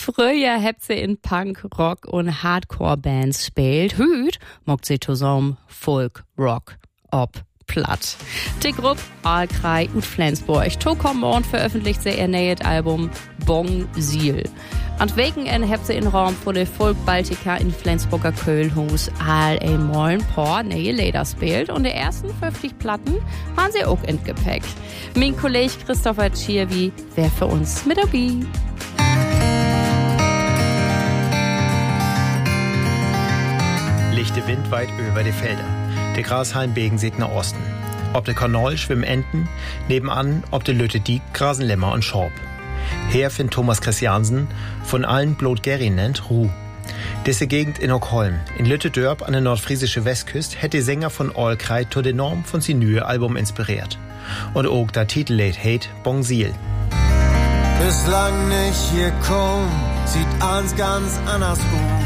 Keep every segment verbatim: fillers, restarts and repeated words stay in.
Früher habt sie in Punk, Rock und Hardcore-Bands spielt. Hüt mogt sie zusammen Folk, Rock, ob platt. Die Gruppe Aalkrei und Flensburg. Tokomorn veröffentlicht sie ihr neues Album Bongsiel. An Wochenende habt sie in Raum von der Folk Baltica in Flensburger Kölnhus all einmal ein paar neue Lieder spielt und die ersten fünfzig Platten haben sie auch in Gepäck. Mein Kollege Christopher Tschirwi wär für uns mit dabei. Lichte Wind weit über die Felder. Der Grashalm begen sich nach Osten. Ob der Kornol schwimmen Enten, nebenan ob der Lütte Diek grasen Lämmer und Schorb. Her findet Thomas Christiansen, von allen Blot Gerry nennt, Ruh. Diese Gegend in Ockholm, in Lütte Dörp an der nordfriesische Westküste, hätte der Sänger von Aalkrei to de Norm von sin neue Album inspiriert. Und auch der Titellied heißt Bongsiel. Bislang nicht hier kommen, sieht alles ganz anders aus.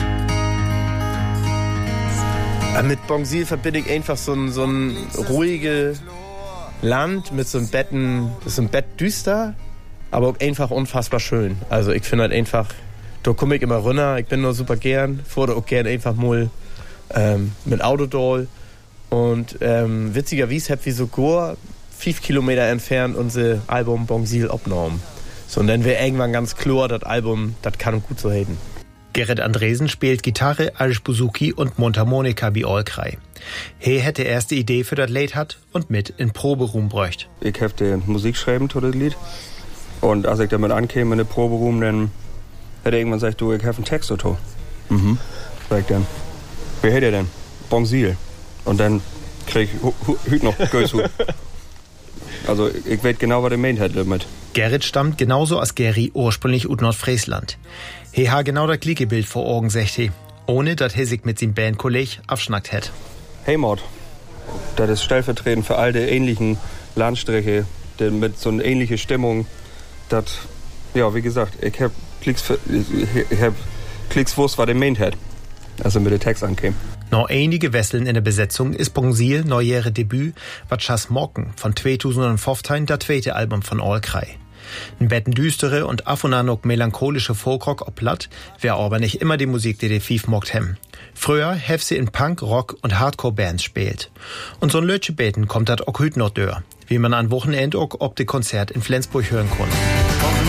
Mit Bongsiel verbinde ich einfach so ein, so ein ruhiges Land mit so einem Betten, das ist ein Bett düster, aber auch einfach unfassbar schön. Also ich finde halt einfach, da komme ich immer runter, ich bin nur super gern, fahre auch gern einfach mal ähm, mit Autodoll und ähm, witzigerweise hab wir sogar fünf Kilometer entfernt unser Album Bongsiel abgenommen. So, und dann wäre irgendwann ganz klar, das Album, das kann gut so reden. Gerrit Andresen spielt Gitarre, Arisch Buzuki und Mundharmonika wie Aalkrei. He hätte erst die Idee für das Lied hat und mit in Proberoom bräucht. Ich hab die Musik schreiben zu das Lied. Und als ich damit ankäme in den Proberoom, dann hätte er irgendwann gesagt, du, ich hab einen Text dazu. Mhm. Sag ich dann, wer hätte er denn? Bongsiel. Und dann krieg ich hüt noch Göshut. Also ich weiß genau, was er meint hat damit. Gerrit stammt genauso als Geri ursprünglich aus Nordfriesland. He ha genau das gleiche Bild vor Augen, sagt he, ohne dass he sich mit seinem Bandkolleg abschnackt hätt. Hey Mord, das ist stellvertretend für all die ähnlichen Landstriche, die mit so einer ähnlichen Stimmung, das, ja, wie gesagt, ich hab Klicks, für, ich hab Klicks wusst, was er meint hat, als er mit dem Text ankäme. Noch einige Wesseln in der Besetzung ist Bongsiel neujähre Debüt, wat Chas Morken von zweitausendfünfzehn, das zweite Album von Aalkrei. Ein betten düstere und af und an auch melancholische Folkrock ob platt, wär aber nicht immer die Musik, die die Fief mogt hem. Früher hef sie in Punk, Rock und Hardcore-Bands spielt. Und so ein Lötche beten kommt dat auch hüt noch dör, wie man an Wochenend auch ob de Konzert in Flensburg hören kann.